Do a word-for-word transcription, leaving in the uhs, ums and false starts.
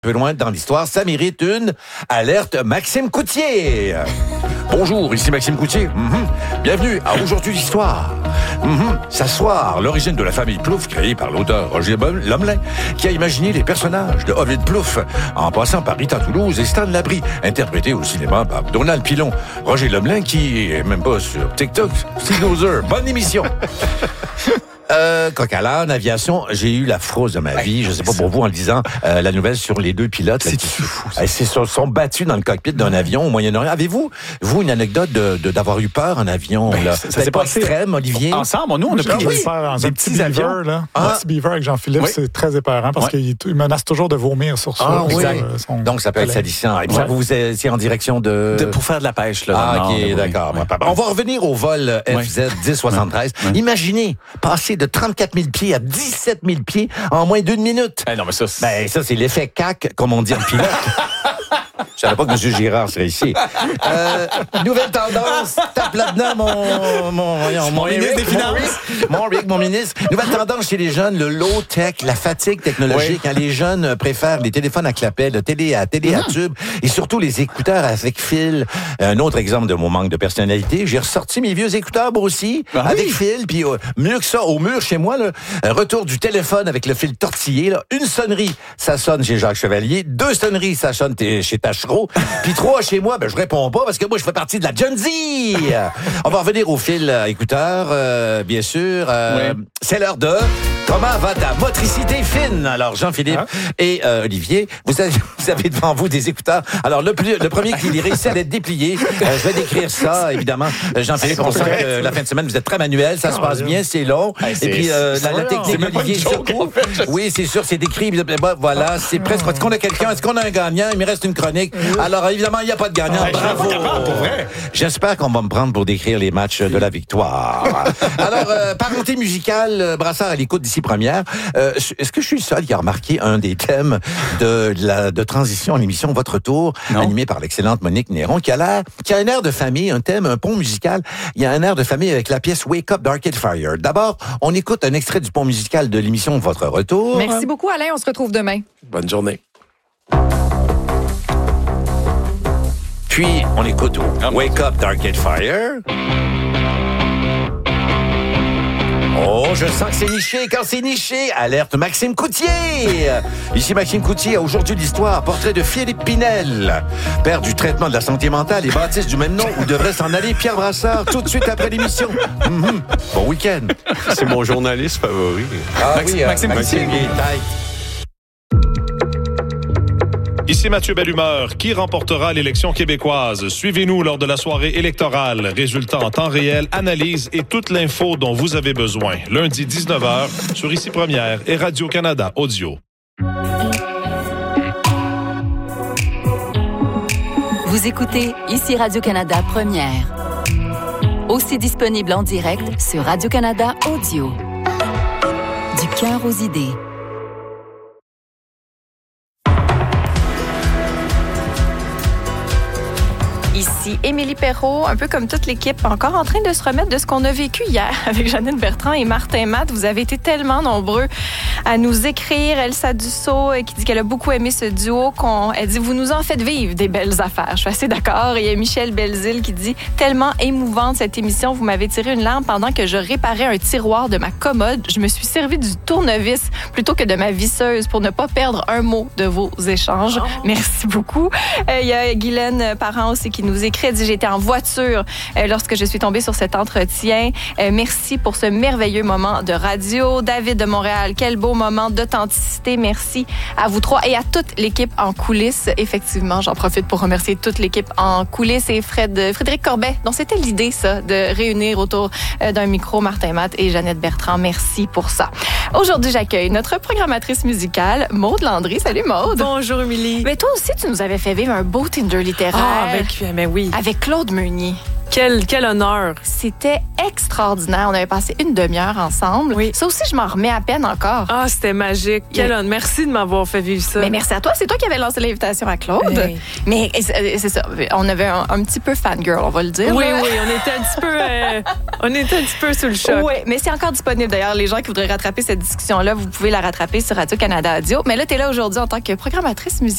peu loin dans l'histoire, ça mérite une alerte Maxime Coutier. Bonjour, ici Maxime Coutier. Mm-hmm. Bienvenue à Aujourd'hui l'Histoire. Mm-hmm. S'asseoir, l'origine de la famille Plouffe, créée par l'auteur Roger Lemelin, qui a imaginé les personnages de Ovid Plouffe, en passant par Rita Toulouse et Stan Labrie, interprété au cinéma par Donald Pilon. Roger Lemelin, qui est même pas sur TikTok, Snoozer. Bonne émission. Euh, coq à l'âne, aviation, j'ai eu la frousse de ma vie, je sais pas pour vous, en lisant euh, la nouvelle sur les deux pilotes. C'est fou. Ils se sont, sont battus dans le cockpit d'un avion au Moyen-Orient. Avez-vous, vous, une anecdote de, de, d'avoir eu peur en avion? Ben, là? Ça, ça C'était s'est pas passé extrême, Olivier? Ensemble, nous, on a pris oui. des, peur dans des un petits petit avions. beaver, là. Ah. Un petit beaver avec Jean-Philippe, Oui. c'est très épeurant parce Ouais. qu'il il menace toujours de vomir sur ça. Ah, sur, oui. euh, son Donc, ça peut être collègue. salissant. Et puis, Ouais. vous, vous étiez en direction de... De- pour faire de la pêche, là. Ah, dans le ok, nord, là, d'accord. oui. On va revenir au vol F Z dix soixante-treize. Ouais. Imaginez, passer de trente-quatre mille pieds à dix-sept mille pieds en moins d'une minute. Eh non, mais ça, c'est... Ben, ça, c'est l'effet C A C, comme on dit en pilote. Je savais pas que M. Girard serait ici. Euh, nouvelle tendance. Tape là-dedans, mon, mon, mon, Mon ministre Eric, des Finances. Mon Rick, mon Rick, mon ministre. Nouvelle tendance chez les jeunes, le low-tech, la fatigue technologique. Hein, les jeunes préfèrent les téléphones à clapet, le télé à télé à tube et surtout les écouteurs avec fil. Un autre exemple de mon manque de personnalité, j'ai ressorti mes vieux écouteurs moi aussi, Ah oui? avec fil. Puis euh, mieux que ça, au mur chez moi, là, un retour du téléphone avec le fil tortillé. Là. Une sonnerie, ça sonne chez Jacques Chevalier. Deux sonneries, ça sonne t- chez Tachereau. Puis trois chez moi, ben je réponds pas parce que moi je fais partie de la Gen Z. On va revenir au fil euh, écouteur, euh, bien sûr. Euh, Oui. C'est l'heure de comment va ta motricité fine. Alors Jean-Philippe Hein? et euh, Olivier, vous avez, vous avez devant vous des écouteurs. Alors le, plus, le premier qui réussit à être déplié, euh, je vais décrire ça évidemment. Euh, Jean-Philippe, on sent que la fin de semaine vous êtes très manuel, ça se passe bien, c'est long. Hey, c'est- et puis euh, c'est la, la vrai, technique c'est même pas une d'Olivier joke, surtout. en fait. Oui, c'est sûr, c'est décrit. Ben, voilà, c'est presque. Est-ce qu'on a quelqu'un? Est-ce qu'on a un gagnant? Il me reste une chronique. Alors, évidemment, il n'y a pas de gagnant. Hey, je suis Bravo. pas capable, pour vrai. J'espère qu'on va me prendre pour décrire les matchs de la victoire. Alors, euh, parenté musicale, euh, Brassard à l'écoute d'ici première. Euh, est-ce que je suis le seul qui a remarqué un des thèmes de, la, de transition à l'émission Votre Tour, Non. animé par l'excellente Monique Néron, qui a l'air, qui a un air de famille, un thème, un pont musical. Il y a un air de famille avec la pièce Wake Up d'Arcade Fire. D'abord, on écoute un extrait du pont musical de l'émission Votre Retour. Merci beaucoup, Alain. On se retrouve demain. Bonne journée. Puis, on écoute Wake Up d'Arcade Fire. Oh, je sens que c'est niché. Quand c'est niché, alerte Maxime Coutier. Ici Maxime Coutier, à Aujourd'hui l'Histoire, portrait de Philippe Pinel, père du traitement de la santé mentale et bâtisse du même nom où devrait s'en aller Pierre Brassard tout de suite après l'émission. Mm-hmm. Bon week-end. C'est mon journaliste favori. Ah Maxime- oui, euh, Maxime Coutier. il est tight. Ici Mathieu Bellumeur. Qui remportera l'élection québécoise? Suivez-nous lors de la soirée électorale. Résultats en temps réel, analyse et toute l'info dont vous avez besoin. Lundi dix-neuf heures sur Ici Première et Radio-Canada Audio. Vous écoutez Ici Radio-Canada Première. Aussi disponible en direct sur Radio-Canada Audio. Du cœur aux idées. Ici Émilie Perrault, un peu comme toute l'équipe, encore en train de se remettre de ce qu'on a vécu hier avec Jeannette Bertrand et Martin Matt. Vous avez été tellement nombreux à nous écrire. Elsa Dussault qui dit qu'elle a beaucoup aimé ce duo. Qu'on, elle dit, vous nous en faites vivre des belles affaires. Je suis assez d'accord. Et il y a Michel Belzile qui dit, tellement émouvante cette émission. Vous m'avez tiré une larme pendant que je réparais un tiroir de ma commode. Je me suis servi du tournevis plutôt que de ma visseuse pour ne pas perdre un mot de vos échanges. Oh. Merci beaucoup. Euh, il y a Guylaine Parent aussi qui nous écrit, elle dit, j'étais en voiture euh, lorsque je suis tombée sur cet entretien. Euh, merci pour ce merveilleux moment de radio. David de Montréal, quel beau moment d'authenticité. Merci à vous trois et à toute l'équipe en coulisses. Effectivement, j'en profite pour remercier toute l'équipe en coulisses et Fred, Frédéric Corbet, dont c'était l'idée, ça, de réunir autour euh, d'un micro Martin Matt et Jeannette Bertrand. Merci pour ça. Aujourd'hui, j'accueille notre programmatrice musicale, Maude Landry. Salut, Maude. Bonjour, Émilie. Mais toi aussi, tu nous avais fait vivre un beau Tinder littéraire. Ah, ben, ben oui, oui. avec Claude Meunier. Quel, quel honneur. C'était extraordinaire. On avait passé une demi-heure ensemble. Oui. Ça aussi, je m'en remets à peine encore. Ah, c'était magique. Quel Oui. honneur. Merci de m'avoir fait vivre ça. Mais merci à toi. C'est toi qui avais lancé l'invitation à Claude. Oui. Mais c'est c'est ça. On avait un, un petit peu fangirl, on va le dire. Oui, là. oui, on était un petit peu, euh, on était un petit peu sous le choc. Oui, mais c'est encore disponible d'ailleurs. Les gens qui voudraient rattraper cette discussion-là, vous pouvez la rattraper sur Radio-Canada Audio. Mais là, tu es là aujourd'hui en tant que programmatrice musicale.